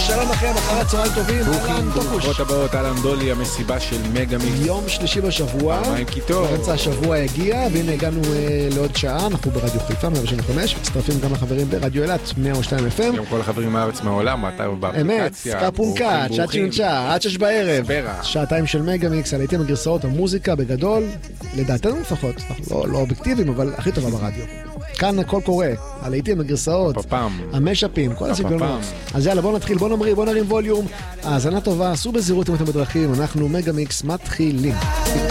שלום לכם, אחרי צהריים טובים. ברוכות הבאות, אלן דולי, המסיבה של מגה מיקס. יום שלישי בשבוע. פעמיים קיטור. באמצע השבוע הגיע, והנה הגענו לעוד שעה. אנחנו ברדיו חיפה 105, מצטרפים גם לחברים ברדיו אילת 102 FM. גם כל החברים מהארץ מהעולם, אתה באפליקציה. אמת, קפונקה, שעת שינצ'ה, עד 6 בערב. שעתיים של מגה מיקס, על לעיתים הגרסאות, המוזיקה בגדול, לדעתנו לפחות, לא אובייקטיביים, אבל הכי טובה ברדיו. כאן הכל קורה, הלעיתים, הגרסאות, המשאפים, כל הסגנונות. אז יאללה, בואו נתחיל, בואו נמריא, בואו נרים ווליום. האזנה טובה, עשו בזהירות אם אתם בדרכים, אנחנו מגה מיקס מתחילים.